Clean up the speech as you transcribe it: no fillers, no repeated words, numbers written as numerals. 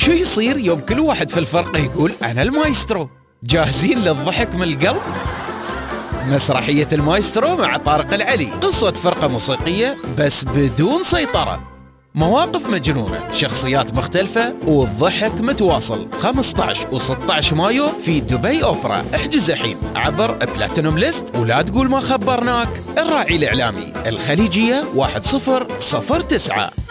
شو يصير يوم كل واحد في الفرقة يقول أنا المايسترو؟ جاهزين للضحك من القلب؟ مسرحية المايسترو مع طارق العلي، قصة فرقة موسيقية بس بدون سيطرة، مواقف مجنونة، شخصيات مختلفة، والضحك متواصل. 15 و16 مايو في دبي أوبرا. احجز الحين عبر بلاتينوم ليست، ولا تقول ما خبرناك. الراعي الإعلامي الخليجية 1009.